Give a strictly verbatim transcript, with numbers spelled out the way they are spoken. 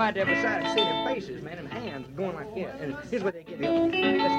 right there beside it, see their faces, man, and hands going like this. And here's what they get. Listen.